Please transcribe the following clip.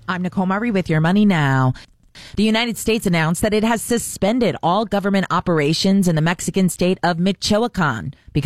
I'm Nicole Murray with Your Money Now. The United States announced that it has suspended all government operations in the Mexican state of Michoacan because